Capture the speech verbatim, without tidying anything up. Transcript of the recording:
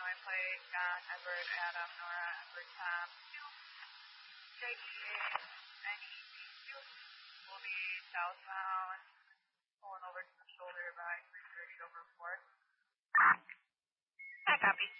Illinois plate, John, Edward, Adam, Nora, Edward, Tom, J E N E D two will be southbound, pulling over to the shoulder by three thirty over fourth. I copy.